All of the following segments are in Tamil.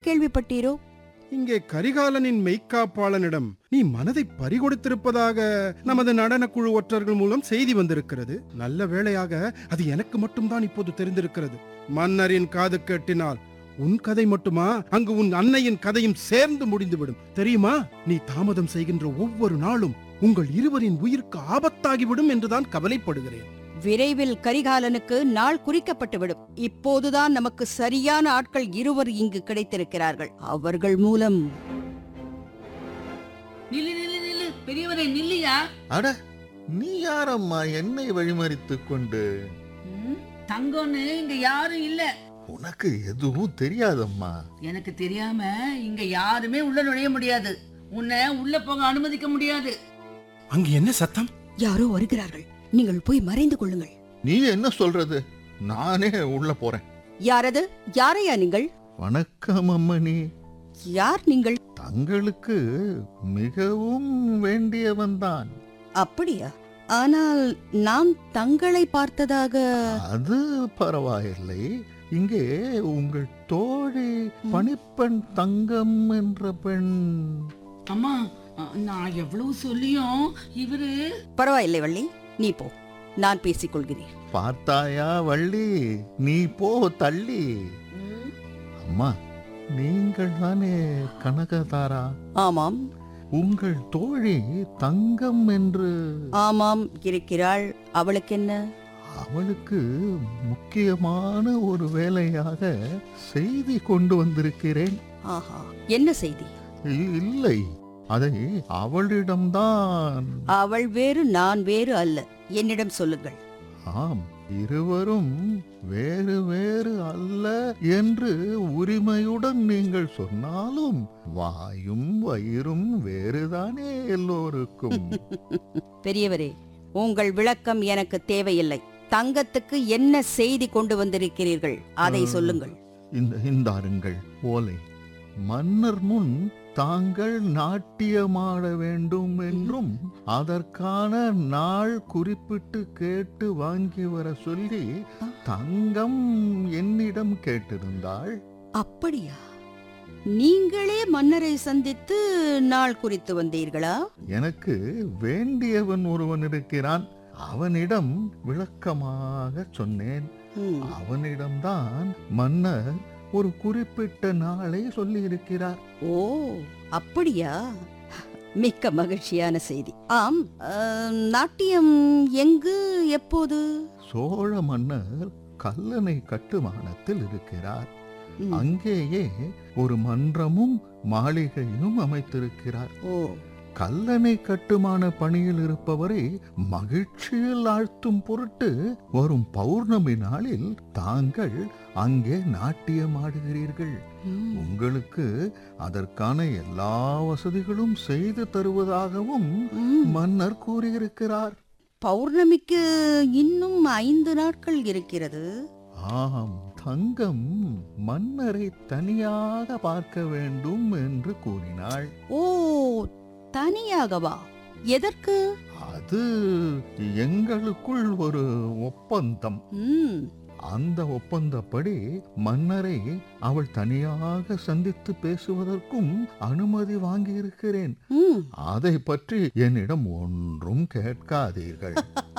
கேள்விப்பட்டீரோ? இங்கே கரிகாலனின் மெய்க்காப்பாளனிடம் நீ மனதை பறிகொடுத்திருப்பதாக நமது நடனக்குழு ஒற்றர்கள் மூலம் செய்தி வந்திருக்கிறது. நல்ல வேளையாக அது எனக்கு மட்டும்தான் இப்போது தெரிந்திருக்கிறது. மன்னரின் காது கேட்டினால் உன் கதை மட்டுமா, அங்கு உன் அன்னையின் கதையும் சேர்ந்து முடிந்துவிடும். தெரியுமா? நீ தாமதம் செய்கின்ற ஒவ்வொரு நாளும் உங்கள் இருவரின் உயிருக்கு ஆபத்தாகிவிடும் என்றுதான் கவலைப்படுகிறேன். விரைவில் கரிகாலனுக்கு நாள் குறிக்கப்பட்டுவிடும். இப்போதுதான் நமக்கு சரியான ஆட்கள் இருவர் இங்கு கிடைத்திருக்கிறார்கள். அவர்கள் மூலம் நில்லு நில்லு நில்லு, பெரியவரே நில்லையா? அட, நீ யாரம்மா என்னை வழிமறித்துக் கொண்டு? தங்கம்னு இங்க யாரும் இல்ல. உனக்கு எதுவும் தெரியாதம்மா. எனக்கு தெரியாம இங்க யாருமே உள்ள நுழைய முடியாது. உன்னை உள்ள போக அனுமதிக்க முடியாது. அங்கு என்ன சத்தம்? யாரோ வருகிறார்கள். நீங்கள் போய் மறைந்து கொள்ளுங்கள். நீ என்ன சொல்றது? நானே உள்ள போறேன். யாரது? யாரையா நீங்கள்? வணக்கம் அம்மணி. யார் நீங்கள்? தங்களுக்கு மிகவும் வேண்டியவன்தான். அப்படியா? ஆனால் நான் தங்களை பார்த்ததாக. அது பரவாயில்லை. இங்கே உங்கள் தோழி பணிப்பெண் தங்கம் என்ற பெண். அம்மா, நான் எவ்வளவு சொல்லியும் இவரு. பரவாயில்லை வள்ளி, நீ போ, நான் பேசிக் கொள்கிறேன். பார்த்தாயா வள்ளி, நீ போ தள்ளி. அம்மா, நீங்கள் தானே கனகதாரா? ஆமாம். உங்கள் தோழி தங்கம் என்று? ஆமாம், இருக்கிறாள். அவளுக்கு என்ன? அவளுக்கு முக்கியமான ஒரு வேலையாக செய்தி கொண்டு வந்திருக்கிறேன். ஆஹா, என்ன செய்தி? இல்லை, அதை அவளிடம்தான். அவள் வேறு நான் வேறு அல்ல. என்னிடம் சொல்லுங்கள். ஆம், இருவரும் வேறு வேறு அல்ல என்று உரிமையுடன் நீங்கள் சொன்னாலும் வாயும் வயிறும் வேறுதானே எல்லோருக்கும். பெரியவரே, உங்கள் விளக்கம் எனக்கு தேவையில்லை. தங்கத்துக்கு என்ன செய்தி கொண்டு வந்திருக்கிறீர்கள், அதை சொல்லுங்கள். இந்தாருங்கள் ஓலை. மன்னர் முன் தாங்கள் நாட்டியமாட வேண்டும் என்றும் அதற்கான நாள் குறிப்பிட்டு கேட்டு வாங்கி வர சொல்லி தங்கம் என்னிடம் கேட்டிருந்தாள். அப்படியா? நீங்களே மன்னரை சந்தித்து நாள் குறித்து வந்தீர்களா? எனக்கு வேண்டியவன் ஒருவன் இருக்கிறான். அவனிடம் விளக்கமாக சொன்னேன். அவனிடம்தான் மன்னர் ஒரு குறிப்பிட்ட நாளை சொல்லி இருக்கிறார். ஓ, அப்படியா? மிக்க மகிழ்ச்சியான செய்தி. ஆம், நாட்டியம் எங்கு, எப்போது? சோழ மன்னர் கல்லணை கட்டுமானத்தில் இருக்கிறார். அங்கேயே ஒரு மன்றமும் மாளிகையும் அமைத்திருக்கிறார். ஓ, கல்லணை கட்டுமான பணியில் இருப்பவரை மகிழ்ச்சியில் ஆழ்த்தும் பொருட்டு வரும் பௌர்ணமி நாளில் தாங்கள் அங்கே நாட்டியம் ஆடுகிறீர்கள். உங்களுக்கு அதற்கான எல்லா வசதிகளும் செய்து தருவதாகவும் மன்னர் கூறியிருக்கிறார். பௌர்ணமிக்கு இன்னும் 5 நாட்கள் இருக்கிறது. ஆம், தங்கம் மன்னரை தனியாக பார்க்க வேண்டும் என்று கூறினாள். ஓ, தனியாகவா? எதற்கு? அது எங்களுக்குள் ஒரு ஒப்பந்தம். அந்த ஒப்பந்தப்படி மன்னரை அவள் தனியாக சந்தித்து பேசுவதற்கும் அனுமதி வாங்கியிருக்கிறேன். அதை பற்றி என்னிடம் ஒன்றும் கேட்காதீர்கள்.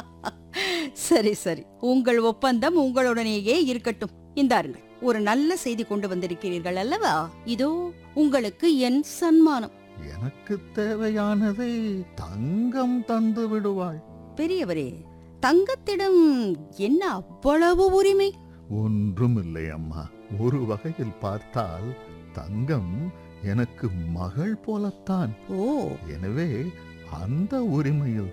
சரி சரி, உங்கள் ஒப்பந்தம் உங்களுடனேயே இருக்கட்டும். இந்தாருங்கள், ஒரு நல்ல செய்தி கொண்டு வந்திருக்கிறீர்கள் அல்லவா? இதோ உங்களுக்கு என் சன்மானம். எனக்கு தேவையானதை தங்கம் தந்து விடுவாள். பெரியவரே, தங்கத்திடம் என்ன அவ்வளவு உரிமை? ஒன்றும் இல்லை அம்மா. ஒரு வகையில் பார்த்தால் தங்கம் எனக்கு மகள் போலத்தான். ஓ, எனவே அந்த உரிமையில்